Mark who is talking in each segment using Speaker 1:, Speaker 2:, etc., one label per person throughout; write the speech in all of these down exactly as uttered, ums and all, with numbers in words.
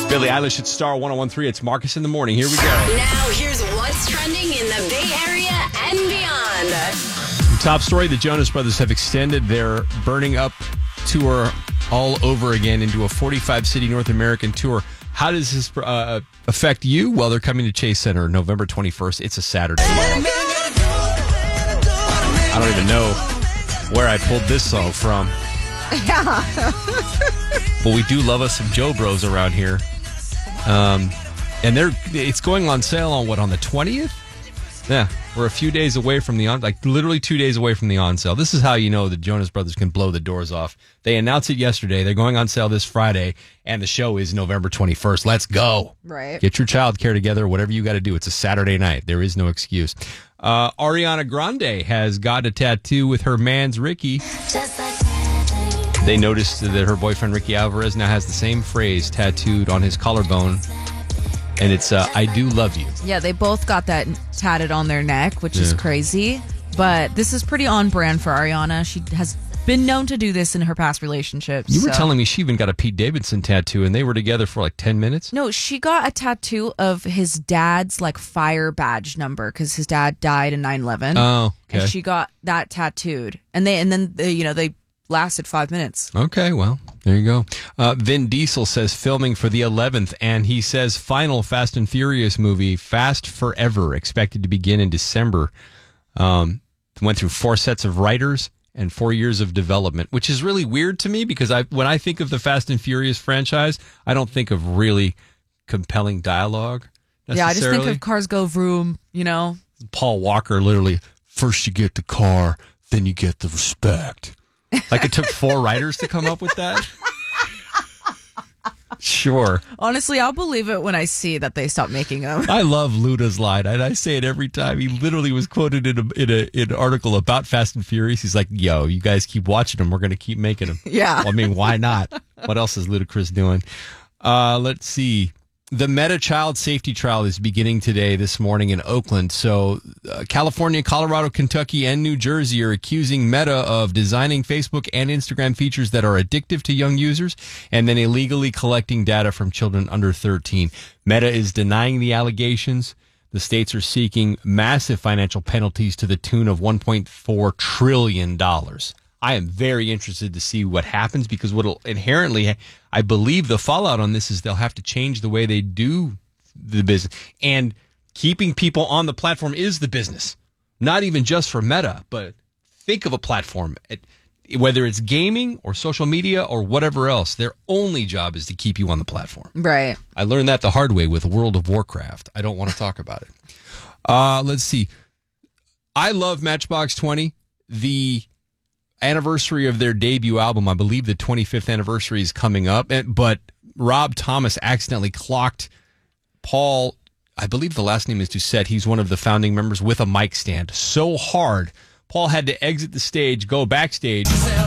Speaker 1: Billie Eilish at Star one oh one three. It's Marcus in the Morning. Here we go.
Speaker 2: Now here's what's trending in the Bay Area and beyond.
Speaker 1: Top story, the Jonas Brothers have extended their Burning Up tour all over again into a forty-five city North American tour. How does this uh, affect you? Well, they're coming to Chase Center November twenty-first. It's a Saturday. I don't even know where I pulled this song from.
Speaker 3: Yeah.
Speaker 1: But we do love us some Joe Bros around here. Um, and they're it's going on sale on what, on the twentieth? Yeah, we're a few days away from the on, like literally two days away from the on sale. This is how you know the Jonas Brothers can blow the doors off. They announced it yesterday. They're going on sale this Friday, and the show is November twenty-first. Let's go.
Speaker 3: Right.
Speaker 1: Get your childcare together, whatever you got to do. It's a Saturday night. There is no excuse. Uh, Ariana Grande has got a tattoo with her man's Ricky. They noticed that her boyfriend Ricky Alvarez now has the same phrase tattooed on his collarbone. And it's, uh, I do love you.
Speaker 3: Yeah, they both got that tatted on their neck, which
Speaker 1: Yeah.
Speaker 3: is crazy. But this is pretty on brand for Ariana. She has been known to do this in her past relationships.
Speaker 1: You were
Speaker 3: so.
Speaker 1: telling me she even got a Pete Davidson tattoo, and they were together for like ten minutes?
Speaker 3: No, she got a tattoo of his dad's like fire badge number because his dad died in nine eleven.
Speaker 1: Oh, okay.
Speaker 3: And she got that tattooed. And they and then, they, you know, they lasted five minutes.
Speaker 1: Okay, well, there you go. Uh, Vin Diesel says filming for the eleventh, and he says final Fast and Furious movie, Fast Forever, expected to begin in December. Um, went through four sets of writers and four years of development, which is really weird to me because I, when I think of the Fast and Furious franchise, I don't think of really compelling dialogue
Speaker 3: Yeah, I just think
Speaker 1: necessarily.
Speaker 3: of cars go vroom, you know.
Speaker 1: Paul Walker literally, first you get the car, then you get the respect. Like it took four writers to come up with that? Sure.
Speaker 3: Honestly, I'll believe it when I see that they stop making them.
Speaker 1: I love Luda's line, and I say it every time. He literally was quoted in, a, in, a, in an article about Fast and Furious. He's like, yo, you guys keep watching them. We're going to keep making them.
Speaker 3: Yeah.
Speaker 1: Well, I mean, why not? What else is Ludacris doing? Uh, let's see. The Meta child safety trial is beginning today, this morning in Oakland. So uh, California, Colorado, Kentucky, and New Jersey are accusing Meta of designing Facebook and Instagram features that are addictive to young users and then illegally collecting data from children under thirteen. Meta is denying the allegations. The states are seeking massive financial penalties to the tune of one point four trillion dollars. I am very interested to see what happens because what'll inherently, I believe the fallout on this is they'll have to change the way they do the business. And keeping people on the platform is the business. Not even just for Meta, but think of a platform, whether it's gaming or social media or whatever else, their only job is to keep you on the platform.
Speaker 3: Right.
Speaker 1: I learned that the hard way with World of Warcraft. I don't want to talk about it. Uh, let's see. I love Matchbox twenty. The anniversary of their debut album, I believe the twenty-fifth anniversary is coming up, but Rob Thomas accidentally clocked Paul, I believe the last name is Doucette, he's one of the founding members, with a mic stand so hard, Paul had to exit the stage, go backstage,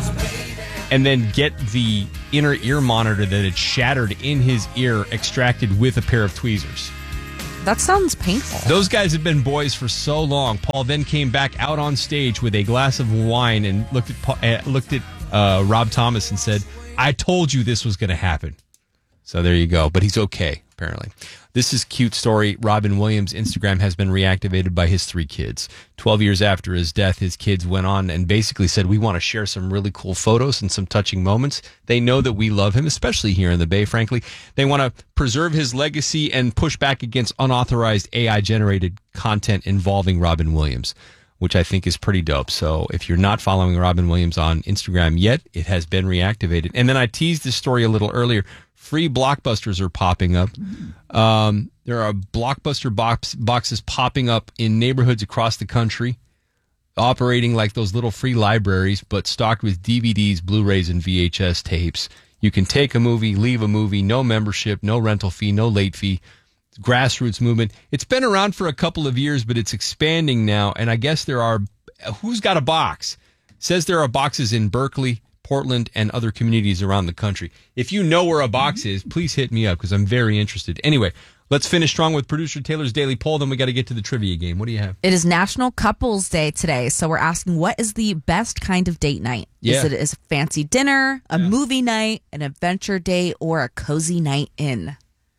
Speaker 1: and then get the inner ear monitor that had shattered in his ear extracted with a pair of tweezers.
Speaker 3: That sounds painful.
Speaker 1: Those guys have been boys for so long. Paul then came back out on stage with a glass of wine and looked at Paul, uh, looked at uh, Rob Thomas and said, I told you this was going to happen. So there you go. But he's okay, apparently. This is a cute story. Robin Williams' Instagram has been reactivated by his three kids. Twelve years after his death, his kids went on and basically said, we want to share some really cool photos and some touching moments. They know that we love him, especially here in the Bay, frankly. They want to preserve his legacy and push back against unauthorized A I-generated content involving Robin Williams, which I think is pretty dope. So if you're not following Robin Williams on Instagram yet, it has been reactivated. And then I teased this story a little earlier. Free Blockbusters are popping up. Um, there are Blockbuster box, boxes popping up in neighborhoods across the country, operating like those little free libraries, but stocked with D V Ds, Blu-rays, and V H S tapes. You can take a movie, leave a movie, no membership, no rental fee, no late fee. Grassroots movement. It's been around for a couple of years, but it's expanding now. And I guess there are, who's got a box? It says there are boxes in Berkeley, Portland, and other communities around the country. If you know where a box is, please hit me up because I'm very interested. Anyway, let's finish strong with producer Taylor's Daily Poll. Then we got to get to the trivia game. What do you have?
Speaker 3: It is National Couples Day today, so we're asking, what is the best kind of date night?
Speaker 1: Yeah.
Speaker 3: Is it is a fancy dinner, a
Speaker 1: Yeah.
Speaker 3: movie night, an adventure date, or a cozy night in?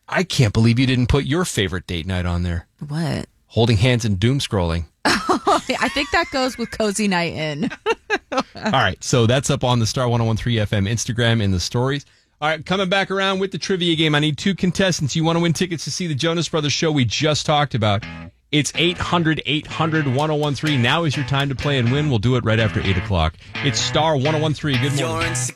Speaker 1: I can't believe you didn't put your favorite date night on there.
Speaker 3: What?
Speaker 1: Holding hands and doom scrolling.
Speaker 3: I think that goes with Cozy Night In.
Speaker 1: All right, so that's up on the Star one oh one three F M Instagram in the stories. All right, coming back around with the trivia game. I need two contestants. You want to win tickets to see the Jonas Brothers show we just talked about. It's eight hundred, eight hundred, one oh one three. Now is your time to play and win. We'll do it right after eight o'clock. It's Star one oh one three. Good morning.